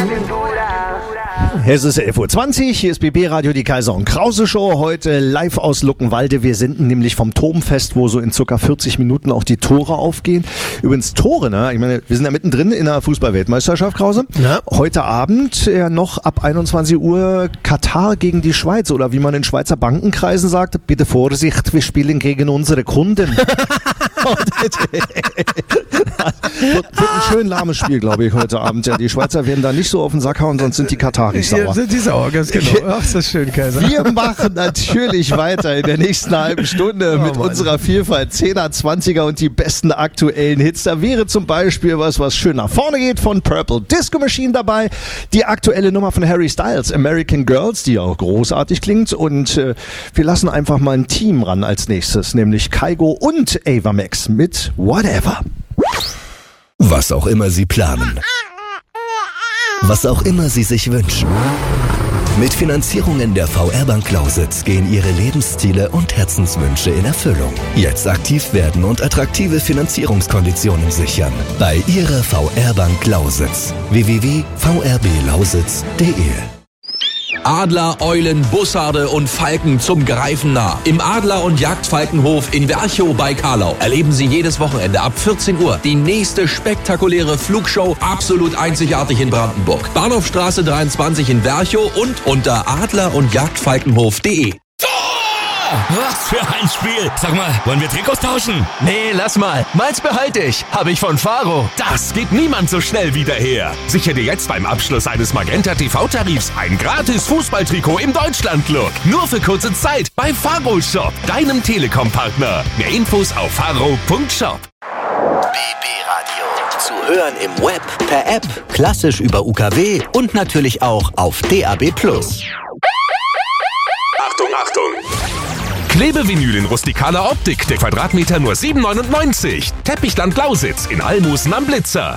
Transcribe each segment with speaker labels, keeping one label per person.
Speaker 1: Es ist 11.20 Uhr, hier ist BB Radio, die Kaiser und Krause Show, heute live aus Luckenwalde. Wir senden nämlich vom Turmfest, wo so in circa 40 Minuten auch die Tore aufgehen. Übrigens Tore, ne? Ich meine, wir sind ja mittendrin in der Fußball-Weltmeisterschaft, Krause. Ja. Heute Abend noch ab 21 Uhr Katar gegen die Schweiz, oder wie man in Schweizer Bankenkreisen sagt, bitte Vorsicht, wir spielen gegen unsere Kunden. Wird ein schön lahmes Spiel, glaube ich, heute Abend. Ja, die Schweizer werden da nicht so auf den Sack hauen, sonst sind die Kataris sauer.
Speaker 2: Ja, sind die sauer, ganz genau. Ach, ist das schön, Kaiser.
Speaker 1: Wir machen natürlich weiter in der nächsten halben Stunde mit unserer Vielfalt 10er, 20er und die besten aktuellen Hits. Da wäre zum Beispiel was schön nach vorne geht, von Purple Disco Machine dabei. Die aktuelle Nummer von Harry Styles, American Girls, die auch großartig klingt. Und wir lassen einfach mal ein Team ran als nächstes, nämlich Kygo und Ava Max mit Whatever.
Speaker 3: Was auch immer Sie planen. Was auch immer Sie sich wünschen. Mit Finanzierungen der VR-Bank Lausitz gehen Ihre Lebensziele und Herzenswünsche in Erfüllung. Jetzt aktiv werden und attraktive Finanzierungskonditionen sichern. Bei Ihrer VR-Bank Lausitz. www.vrblausitz.de.
Speaker 4: Adler, Eulen, Bussarde und Falken zum Greifen nah. Im Adler- und Jagdfalkenhof in Werchow bei Karlau erleben Sie jedes Wochenende ab 14 Uhr die nächste spektakuläre Flugshow, absolut einzigartig in Brandenburg. Bahnhofstraße 23 in Werchow und unter adler- und jagdfalkenhof.de.
Speaker 5: Was für ein Spiel! Sag mal, wollen wir Trikots tauschen?
Speaker 6: Nee, lass mal. Meins behalte ich. Habe ich von Faro.
Speaker 5: Das geht niemand so schnell wieder her. Sichere dir jetzt beim Abschluss eines Magenta TV-Tarifs ein gratis Fußballtrikot im Deutschland-Look. Nur für kurze Zeit bei Faro Shop, deinem Telekom-Partner. Mehr Infos auf faro.shop.
Speaker 3: BB Radio. Zu hören im Web, per App, klassisch über UKW und natürlich auch auf DAB+.
Speaker 5: Achtung, Achtung! Klebevinyl in rustikaler Optik, der Quadratmeter nur 7,99. Teppichland Lausitz in Almusen am Blitzer.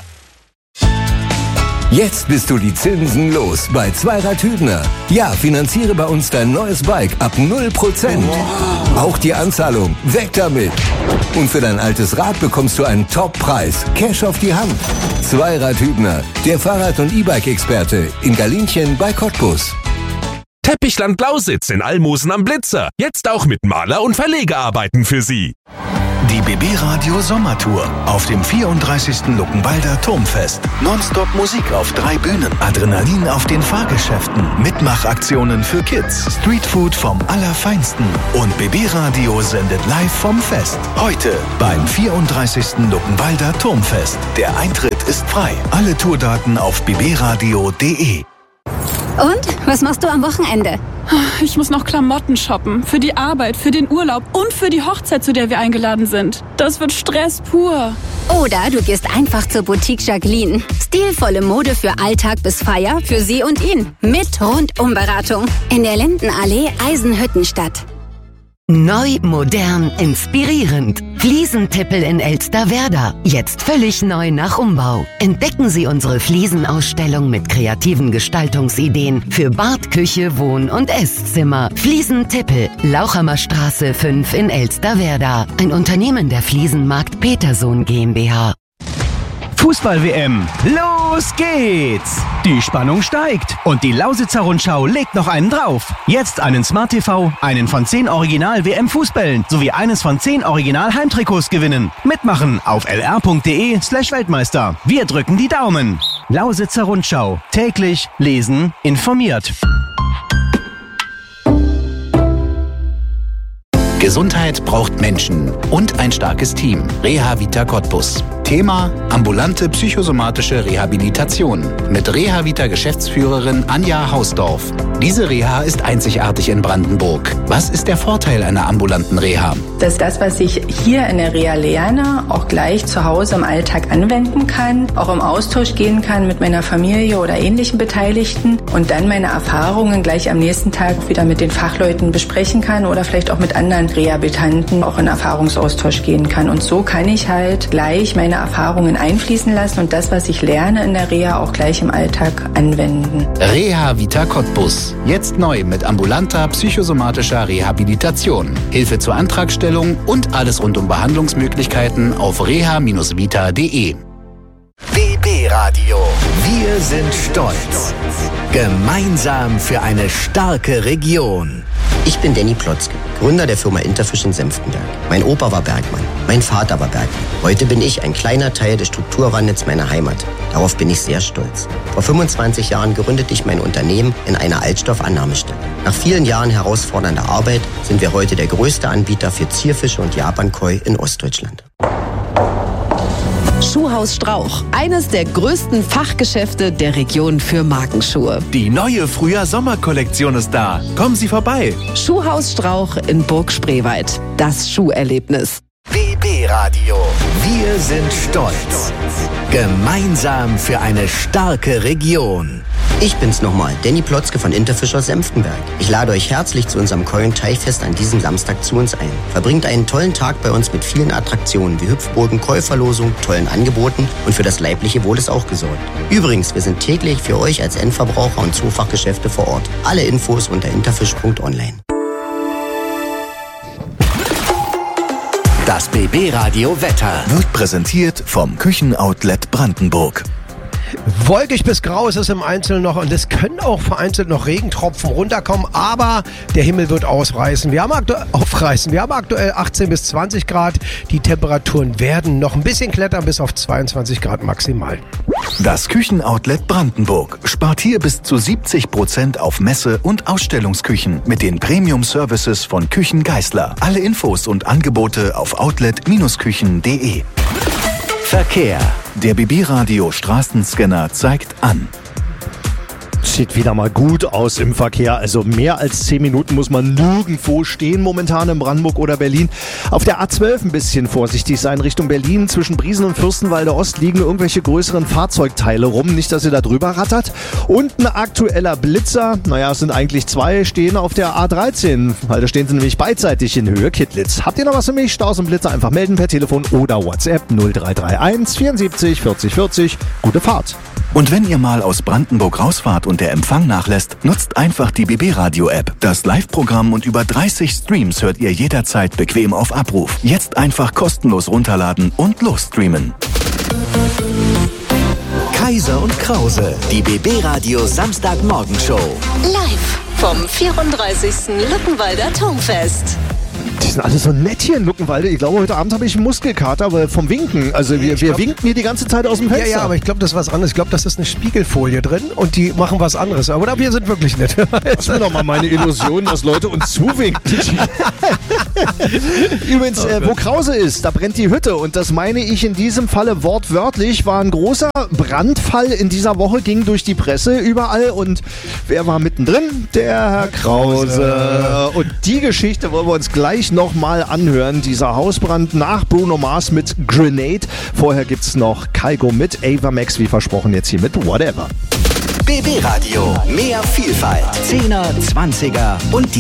Speaker 3: Jetzt bist du die Zinsen los bei Zweirad Hübner. Ja, finanziere bei uns dein neues Bike ab 0%. Wow. Auch die Anzahlung, weg damit. Und für dein altes Rad bekommst du einen Top-Preis. Cash auf die Hand. Zweirad Hübner, der Fahrrad- und E-Bike-Experte in Galinchen bei Cottbus.
Speaker 5: Teppichland Lausitz in Almosen am Blitzer. Jetzt auch mit Maler- und Verlegearbeiten für Sie.
Speaker 7: Die BB Radio Sommertour auf dem 34. Luckenwalder Turmfest. Nonstop Musik auf 3 Bühnen. Adrenalin auf den Fahrgeschäften. Mitmachaktionen für Kids. Streetfood vom Allerfeinsten. Und BB Radio sendet live vom Fest. Heute beim 34. Luckenwalder Turmfest. Der Eintritt ist frei. Alle Tourdaten auf bbradio.de.
Speaker 8: Und? Was machst du am Wochenende?
Speaker 9: Ich muss noch Klamotten shoppen. Für die Arbeit, für den Urlaub und für die Hochzeit, zu der wir eingeladen sind. Das wird Stress pur.
Speaker 8: Oder du gehst einfach zur Boutique Jacqueline. Stilvolle Mode für Alltag bis Feier, für sie und ihn. Mit Rundumberatung. In der Lindenallee, Eisenhüttenstadt.
Speaker 10: Neu, modern, inspirierend. Fliesentippel in Elsterwerda. Jetzt völlig neu nach Umbau. Entdecken Sie unsere Fliesenausstellung mit kreativen Gestaltungsideen für Bad, Küche, Wohn- und Esszimmer. Fliesentippel, Lauchhammer Straße 5 in Elsterwerda. Ein Unternehmen der Fliesenmarkt Petersohn GmbH.
Speaker 11: Fußball-WM. Los geht's! Die Spannung steigt und die Lausitzer Rundschau legt noch einen drauf. Jetzt einen Smart TV, einen von 10 Original-WM-Fußbällen sowie eines von 10 Original-Heimtrikots gewinnen. Mitmachen auf lr.de/Weltmeister. Wir drücken die Daumen. Lausitzer Rundschau. Täglich lesen, informiert.
Speaker 7: Gesundheit braucht Menschen und ein starkes Team. Reha-Vita Cottbus. Thema: ambulante psychosomatische Rehabilitation mit Reha-Vita-Geschäftsführerin Anja Hausdorf. Diese Reha ist einzigartig in Brandenburg. Was ist der Vorteil einer ambulanten Reha?
Speaker 12: Dass das, was ich hier in der Reha lerne, auch gleich zu Hause im Alltag anwenden kann, auch im Austausch gehen kann mit meiner Familie oder ähnlichen Beteiligten und dann meine Erfahrungen gleich am nächsten Tag wieder mit den Fachleuten besprechen kann oder vielleicht auch mit anderen Rehabilitanten auch in Erfahrungsaustausch gehen kann. Und so kann ich halt gleich meine Erfahrungen einfließen lassen und das, was ich lerne in der Reha, auch gleich im Alltag anwenden.
Speaker 7: Reha-Vita Cottbus. Jetzt neu mit ambulanter psychosomatischer Rehabilitation. Hilfe zur Antragstellung und alles rund um Behandlungsmöglichkeiten auf reha-vita.de. BB Radio. Radio. Wir sind stolz. Gemeinsam für eine starke Region.
Speaker 13: Ich bin Danny Plotzke, Gründer der Firma Interfisch in Senftenberg. Mein Opa war Bergmann, mein Vater war Bergmann. Heute bin ich ein kleiner Teil des Strukturwandels meiner Heimat. Darauf bin ich sehr stolz. Vor 25 Jahren gründete ich mein Unternehmen in einer Altstoffannahmestelle. Nach vielen Jahren herausfordernder Arbeit sind wir heute der größte Anbieter für Zierfische und Japankoi in Ostdeutschland.
Speaker 14: Schuhhaus Strauch, eines der größten Fachgeschäfte der Region für Markenschuhe.
Speaker 15: Die neue Frühjahr-Sommer-Kollektion ist da. Kommen Sie vorbei.
Speaker 14: Schuhhaus Strauch in Burg Spreewald. Das Schuherlebnis.
Speaker 7: BB Radio. Wir sind stolz. Gemeinsam für eine starke Region.
Speaker 13: Ich bin's nochmal, Danny Plotzke von Interfisch aus Senftenberg. Ich lade euch herzlich zu unserem Koi- und Teichfest an diesem Samstag zu uns ein. Verbringt einen tollen Tag bei uns mit vielen Attraktionen wie Hüpfburgen, Koi-Verlosung, tollen Angeboten und für das leibliche Wohl ist auch gesorgt. Übrigens, wir sind täglich für euch als Endverbraucher und Zoofachgeschäfte vor Ort. Alle Infos unter interfisch.online.
Speaker 7: Das BB Radio Wetter wird präsentiert vom Küchenoutlet Brandenburg.
Speaker 2: Wolkig bis grau ist es im Einzelnen noch und es können auch vereinzelt noch Regentropfen runterkommen, aber der Himmel wird aufreißen. Wir haben aktuell 18 bis 20 Grad. Die Temperaturen werden noch ein bisschen klettern bis auf 22 Grad maximal.
Speaker 7: Das Küchenoutlet Brandenburg spart hier bis zu 70% auf Messe- und Ausstellungsküchen mit den Premium-Services von Küchen Geissler. Alle Infos und Angebote auf outlet-küchen.de. Verkehr. Der BB-Radio Straßenscanner zeigt an.
Speaker 1: Sieht wieder mal gut aus im Verkehr. Also mehr als 10 Minuten muss man nirgendwo stehen momentan in Brandenburg oder Berlin. Auf der A12 ein bisschen vorsichtig sein Richtung Berlin. Zwischen Briesen und Fürstenwalde Ost liegen irgendwelche größeren Fahrzeugteile rum. Nicht, dass ihr da drüber rattert. Und ein aktueller Blitzer, naja, es sind eigentlich 2, stehen auf der A13. Weil da stehen sie nämlich beidseitig in Höhe Kittlitz. Habt ihr noch was für mich? Staus und Blitzer einfach melden per Telefon oder WhatsApp 0331 74 40 40. Gute Fahrt.
Speaker 7: Und wenn ihr mal aus Brandenburg rausfahrt und der Empfang nachlässt, nutzt einfach die BB-Radio-App. Das Live-Programm und über 30 Streams hört ihr jederzeit bequem auf Abruf. Jetzt einfach kostenlos runterladen und losstreamen. Kaiser und Krause, die BB-Radio Samstagmorgenshow.
Speaker 16: Live vom 34. Luckenwalder Turmfest.
Speaker 1: Die sind alle so nett hier in Luckenwalde. Ich glaube, heute Abend habe ich einen Muskelkater, aber vom Winken. Also wir winken hier die ganze Zeit aus dem Fenster.
Speaker 2: Ja, aber ich glaube, das ist was anderes. Ich glaube, das ist eine Spiegelfolie drin und die machen was anderes. Aber wir sind wirklich nett.
Speaker 1: Das ist doch mal meine Illusion, dass Leute uns zuwinken. Übrigens, wo Krause ist, da brennt die Hütte. Und das meine ich in diesem Falle wortwörtlich. War ein großer Brandfall in dieser Woche, ging durch die Presse überall. Und wer war mittendrin? Der Herr Krause. Und die Geschichte wollen wir uns gleich nochmal anhören. Dieser Hausbrand nach Bruno Mars mit Grenade. Vorher gibt's noch Kygo mit Ava Max, wie versprochen, jetzt hier mit Whatever.
Speaker 7: BB Radio, mehr Vielfalt, 10er, 20er und